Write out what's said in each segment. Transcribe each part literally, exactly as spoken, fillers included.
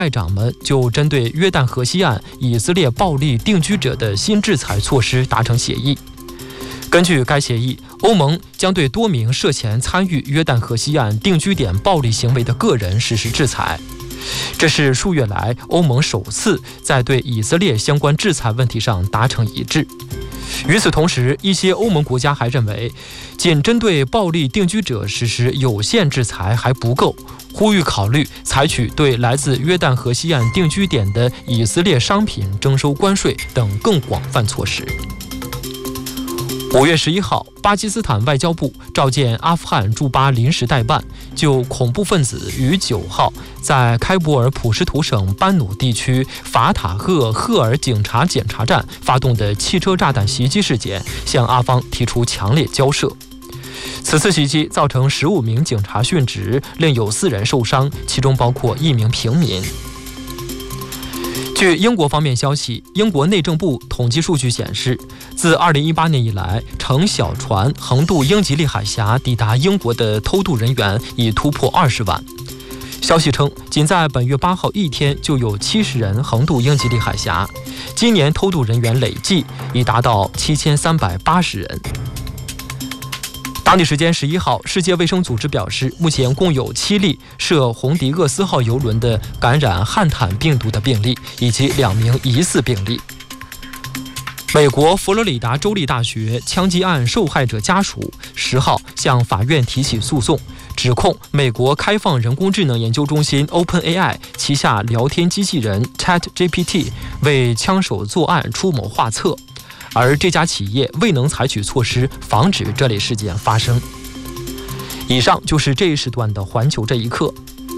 外长们就针对约旦河西岸以色列暴力定居者的新制裁措施达成协议。根据该协议，欧盟将对多名涉嫌参与约旦河西岸定居点暴力行为的个人实施制裁。这是数月来欧盟首次在对以色列相关制裁问题上达成一致。与此同时，一些欧盟国家还认为，仅针对暴力定居者实施有限制裁还不够，呼吁考虑采取对来自约旦河西岸定居点的以色列商品征收关税等更广泛措施。五月十一号，巴基斯坦外交部召见阿富汗驻巴临时代办，就恐怖分子于九号在开伯尔普什图省班努地区法塔赫赫尔警察检查站发动的汽车炸弹袭击事件，向阿方提出强烈交涉。此次袭击造成十五名警察殉职，另有四人受伤，其中包括一名平民。据英国方面消息，英国内政部统计数据显示，自二零一八年以来，乘小船横渡英吉利海峡抵达英国的偷渡人员已突破二十万。消息称，仅在本月八号一天就有七十人横渡英吉利海峡，今年偷渡人员累计已达到七千三百八十人。当地时间十一号，世界卫生组织表示，目前共有七例涉红迪厄斯号邮轮的感染汉坦病毒的病例，以及两名疑似病例。美国佛罗里达州立大学枪击案受害者家属十号向法院提起诉讼，指控美国开放人工智能研究中心 OpenAI 旗下聊天机器人 ChatGPT 为枪手作案出谋划策，而这家企业未能采取措施防止这类事件发生。以上就是这一时段的环球这一刻。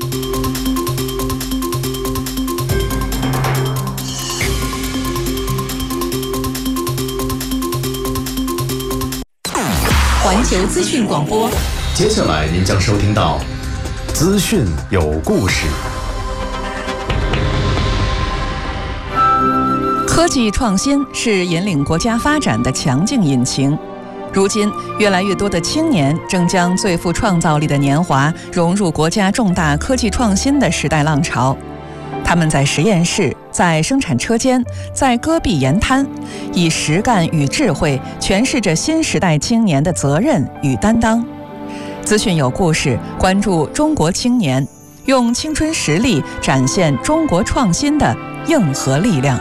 环球资讯广播， 接下来您将收听到资讯有故事。 科技创新是引领国家发展的强劲引擎。如今，越来越多的青年正将最富创造力的年华融入国家重大科技创新的时代浪潮。他们在实验室，在生产车间，在戈壁沿滩，以实干与智慧诠释着新时代青年的责任与担当。资讯有故事，关注中国青年，用青春实力展现中国创新的硬核力量。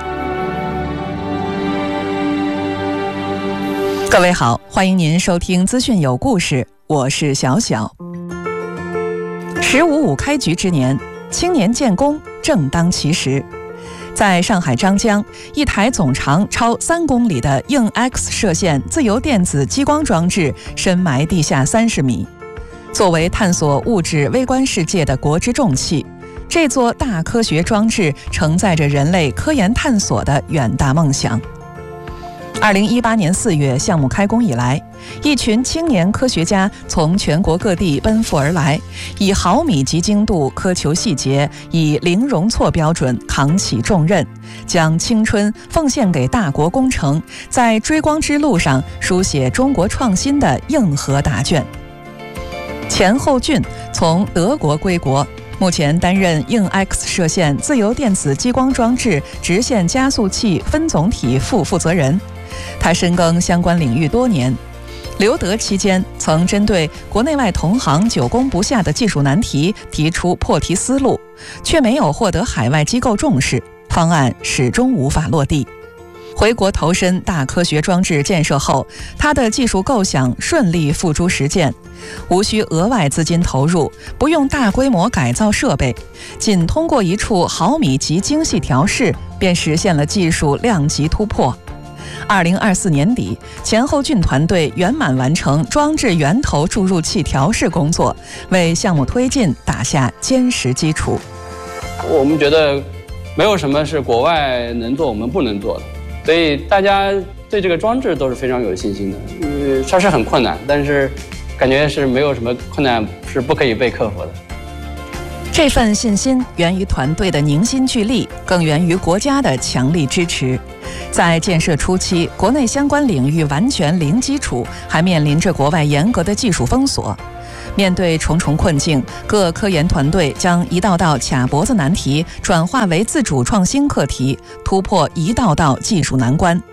各位好，欢迎您收听资讯有故事，我是小小。十五五开局之年，青年建功正当其时。在上海张江，一台总长超三公里的硬 X 射线自由电子激光装置深埋地下三十米。作为探索物质微观世界的国之重器，这座大科学装置承载着人类科研探索的远大梦想。二零一八年四月，项目开工以来，一群青年科学家从全国各地奔赴而来，以毫米级精度苛求细节，以零容错标准扛起重任，将青春奉献给大国工程，在追光之路上书写中国创新的硬核答卷。钱厚俊从德国归国，目前担任硬 X 射线自由电子激光装置直线加速器分总体副负责人。他深耕相关领域多年，留德期间曾针对国内外同行久攻不下的技术难题提出破题思路，却没有获得海外机构重视，方案始终无法落地。回国投身大科学装置建设后，他的技术构想顺利付诸实践，无需额外资金投入，不用大规模改造设备，仅通过一处毫米级精细调试，便实现了技术量级突破。二零二四年底，钱厚俊团队圆满完成装置源头注入器调试工作，为项目推进打下坚实基础。 我们觉得没有什么是国外能做我们不能做的，所以大家对这个装置都是非常有信心的。呃，它是很困难，但是感觉是没有什么困难是不可以被克服的。 这份信心源于团队的凝心聚力，更源于国家的强力支持。在建设初期，国内相关领域完全零基础，还面临着国外严格的技术封锁。 面对重重困境，各科研团队将一道道卡脖子难题转化为自主创新课题，突破一道道技术难关。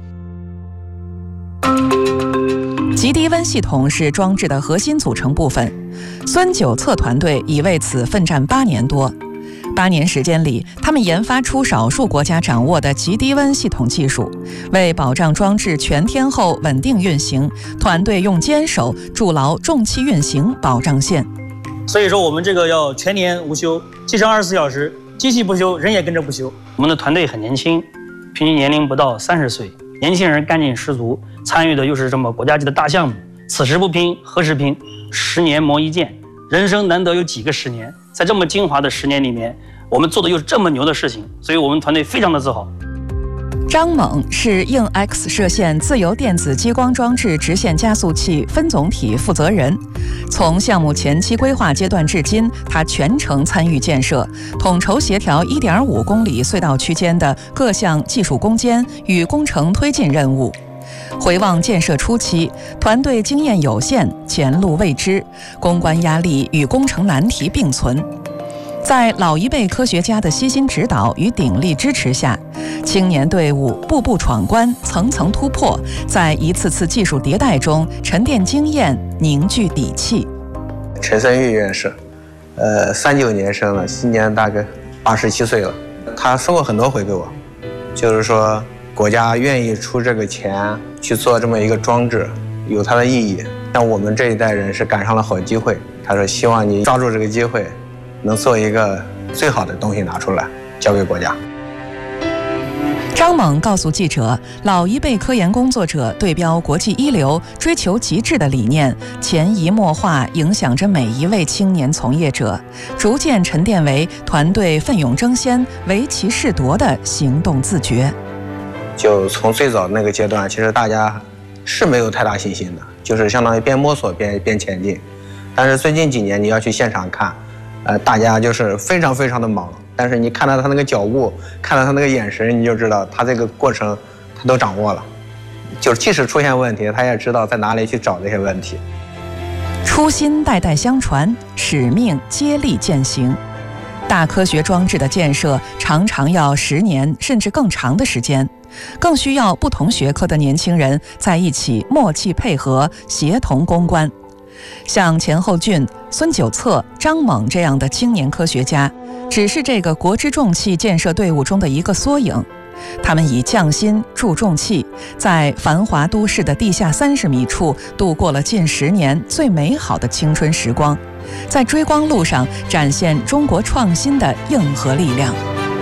极低温系统是装置的核心组成部分，孙九策团队已为此奋战八年多。八年时间里，他们研发出少数国家掌握的极低温系统技术，为保障装置全天候稳定运行，团队用坚守筑牢重器运行保障线。 所以说，我们这个要全年无休，机上二十四小时，机器不休，人也跟着不休。我们的团队很年轻，平均年龄不到三十岁，年轻人干劲十足，参与的又是这么国家级的大项目。此时不拼，何时拼？十年磨一剑，人生难得有几个十年。在这么精华的十年里面，我们做的又是这么牛的事情，所以我们团队非常的自豪。 张猛是硬 X 射线自由电子激光装置直线加速器分总体负责人，从项目前期规划阶段至今，他全程参与建设，统筹协调 一点五公里隧道区间的各项技术攻坚与工程推进任务。回望建设初期，团队经验有限，前路未知，攻关压力与工程难题并存。在老一辈科学家的悉心指导与鼎力支持下，青年队伍步步闯关，层层突破，在一次次技术迭代中沉淀经验，凝聚底气。 陈森玉院士，呃，三九年生的，今年大概八十七岁了。他说过很多回给我，就是说国家愿意出这个钱去做这么一个装置，有它的意义。像我们这一代人是赶上了好机会，他说希望你抓住这个机会，能做一个最好的东西拿出来，交给国家。 张猛告诉记者，老一辈科研工作者对标国际一流、追求极致的理念，潜移默化影响着每一位青年从业者，逐渐沉淀为团队奋勇争先、唯其是夺的行动自觉。 就从最早那个阶段，其实大家是没有太大信心的，就是相当于边摸索边边前进。但是最近几年你要去现场看，呃，大家就是非常非常的忙，但是你看到他那个脚步，看到他那个眼神，你就知道他这个过程他都掌握了。就是即使出现问题，他也知道在哪里去找这些问题。 初心代代相传，使命接力践行。大科学装置的建设常常要十年甚至更长的时间，更需要不同学科的年轻人在一起默契配合，协同攻关。像钱厚俊、孙九策、张猛这样的青年科学家，只是这个国之重器建设队伍中的一个缩影。他们以匠心铸重器，在繁华都市的地下三十米处度过了近十年最美好的青春时光，在追光路上展现中国创新的硬核力量。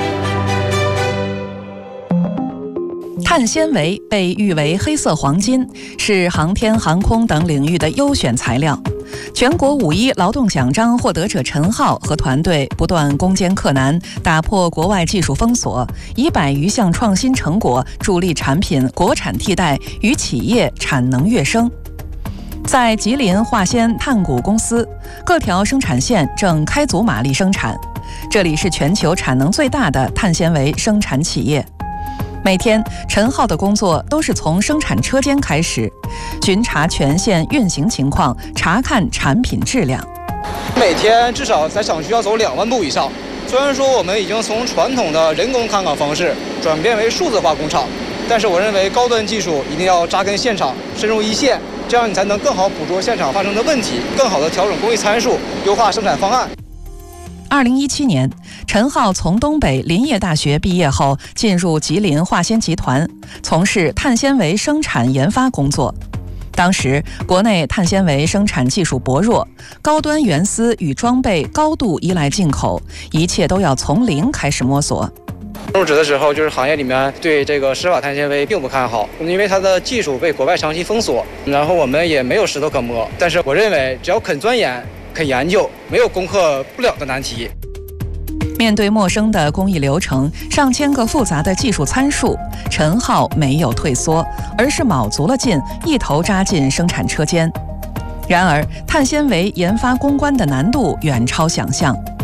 碳纤维被誉为黑色黄金，是航天航空等领域的优选材料。全国五一劳动奖章获得者陈浩和团队不断攻坚克难，打破国外技术封锁，以百余项创新成果助力产品国产替代与企业产能跃升。在吉林化纤碳谷公司，各条生产线正开足马力生产，这里是全球产能最大的碳纤维生产企业。每天，陈浩的工作都是从生产车间开始，巡查全线运行情况，查看产品质量。 每天至少在厂区要走两万步以上。虽然说我们已经从传统的人工看岗方式转变为数字化工厂，但是我认为高端技术一定要扎根现场，深入一线，这样你才能更好捕捉现场发生的问题，更好的调整工艺参数，优化生产方案。 二零一七年，陈浩从东北林业大学毕业后，进入吉林化纤集团，从事碳纤维生产研发工作。当时，国内碳纤维生产技术薄弱，高端原丝与装备高度依赖进口，一切都要从零开始摸索。 入职的时候，就是行业里面对这个石法碳纤维并不看好，因为它的技术被国外长期封锁，然后我们也没有石头可摸。但是我认为，只要肯钻研、肯研究，没有攻克不了的难题。 面对陌生的工艺流程，上千个复杂的技术参数，陈浩没有退缩，而是卯足了劲，一头扎进生产车间。然而，碳纤维研发攻关的难度远超想象，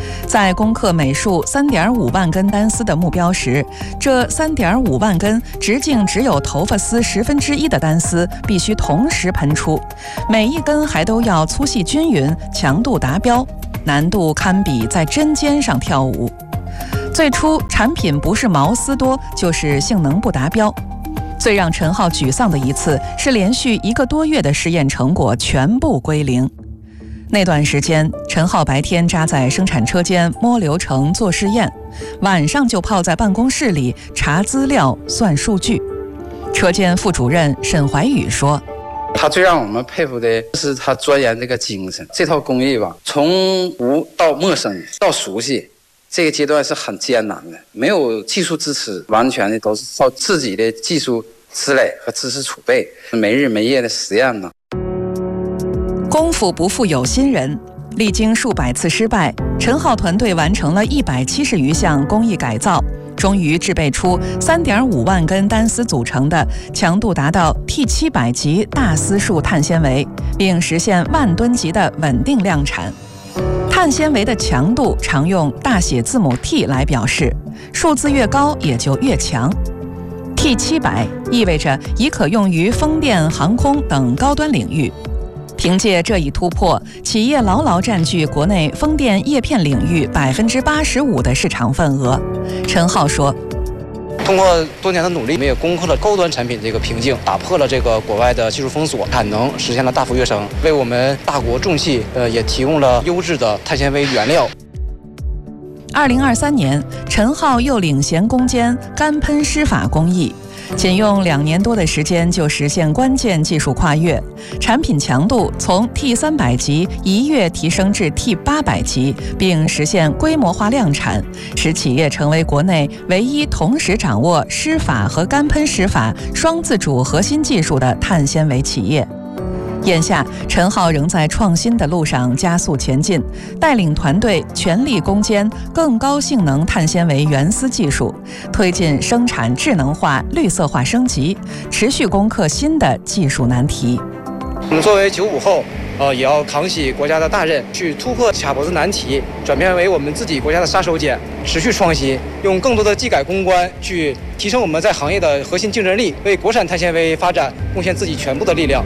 在攻克每数三点五万根单丝的目标时，这三点五万根直径只有头发丝十分之一的单丝必须同时喷出，每一根还都要粗细均匀，强度达标，难度堪比在针尖上跳舞。最初产品不是毛丝多，就是性能不达标。最让陈浩沮丧的一次是连续一个多月的试验成果全部归零。那段时间，陈浩白天扎在生产车间摸流程做试验，晚上就泡在办公室里查资料算数据。车间副主任沈怀宇说， 他最让我们佩服的是他钻研这个精神。这套工艺吧，从无到陌生到熟悉，这个阶段是很艰难的，没有技术支持，完全的都是靠自己的技术积累和知识储备，没日没夜的实验呢。 功夫不负有心人，历经数百次失败，陈浩团队完成了一百七十余项工艺改造，终于制备出三点五万根单丝组成的强度达到 T 七百 级大丝数碳纤维，并实现万吨级的稳定量产。碳纤维的强度常用大写字母 T 来表示，数字越高也就越强。T 七百 意味着已可用于风电、航空等高端领域。凭借这一突破，企业牢牢占据国内风电叶片领域百分之八十五的市场份额。陈浩说， 通过多年的努力，我们也攻克了高端产品这个瓶颈，打破了这个国外的技术封锁，产能实现了大幅跃升，为我们大国重器呃也提供了优质的碳纤维原料。 二零二三年，陈浩又领衔攻坚干喷湿法工艺，仅用两年多的时间就实现关键技术跨越，产品强度从 T 三百 级一跃提升至 T 八百 级，并实现规模化量产，使企业成为国内唯一同时掌握湿法和干喷湿法双自主核心技术的碳纤维企业。眼下，陈浩仍在创新的路上加速前进，带领团队全力攻坚更高性能碳纤维原丝技术，推进生产智能化、绿色化升级，持续攻克新的技术难题。 我们作为九五后，呃，也要扛起国家的大任，去突破卡脖子难题，转变为我们自己国家的杀手锏，持续创新，用更多的技改攻关，去提升我们在行业的核心竞争力，为国产碳纤维发展贡献自己全部的力量。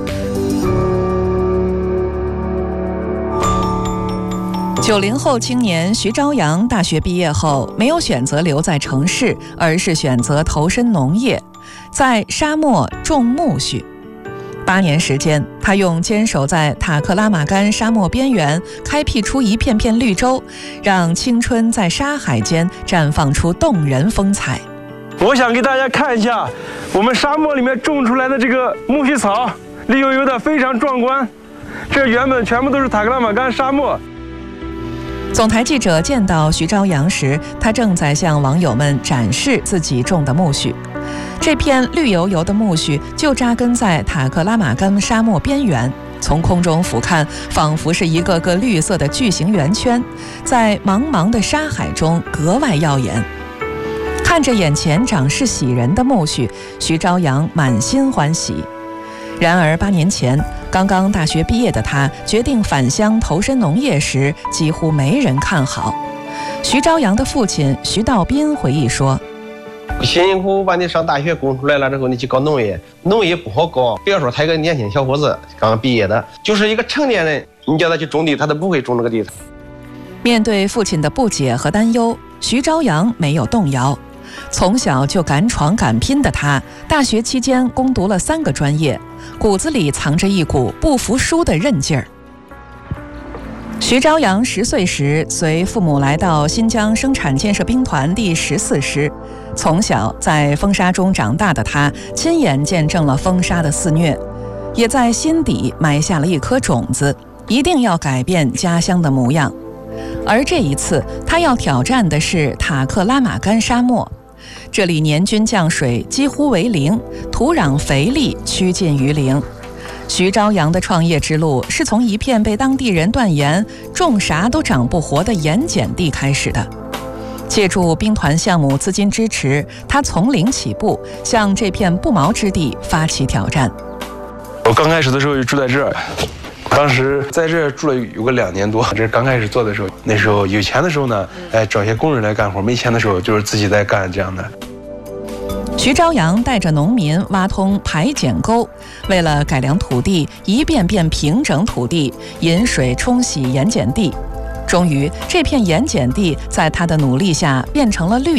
九零后青年徐朝阳大学毕业后，没有选择留在城市，而是选择投身农业，在沙漠种苜蓿。八年时间，他用坚守在塔克拉玛干沙漠边缘，开辟出一片片绿洲，让青春在沙海间绽放出动人风采。 我想给大家看一下我们沙漠里面种出来的这个苜蓿草，绿油油的，非常壮观。这原本全部都是塔克拉玛干沙漠。 总台记者见到徐朝阳时，他正在向网友们展示自己种的苜蓿。这片绿油油的苜蓿就扎根在塔克拉玛干沙漠边缘，从空中俯瞰，仿佛是一个个绿色的巨型圆圈，在茫茫的沙海中格外耀眼。看着眼前长势喜人的苜蓿，徐朝阳满心欢喜。然而八年前，刚刚大学毕业的他决定返乡投身农业时，几乎没人看好。徐朝阳的父亲徐道斌回忆说， 辛辛苦苦把你上大学供出来了之后，你去搞农业，农业不好搞。不要说他一个年轻小伙子刚刚毕业的，就是一个成年人，你叫他去种地，他都不会种这个地。 面对父亲的不解和担忧，徐朝阳没有动摇。从小就敢闯敢拼的他，大学期间攻读了三个专业，骨子里藏着一股不服输的韧劲儿。徐朝阳十岁时，随父母来到新疆生产建设兵团第十四师。从小在风沙中长大的他，亲眼见证了风沙的肆虐，也在心底埋下了一颗种子，一定要改变家乡的模样。而这一次，他要挑战的是塔克拉玛干沙漠。这里年均降水几乎为零，土壤肥力趋近于零。徐朝阳的创业之路是从一片被当地人断言种啥都长不活的盐碱地开始的。借助兵团项目资金支持，他从零起步，向这片不毛之地发起挑战。 我刚开始的时候就住在这儿， 当时在这住了有个两年多，这是刚开始做的时候。那时候有钱的时候呢，哎，找些工人来干活；没钱的时候，就是自己在干这样的。 徐朝阳带着农民挖通排碱沟，为了改良土地，一遍遍平整土地，引水冲洗盐碱地。终于，这片盐碱地在他的努力下变成了绿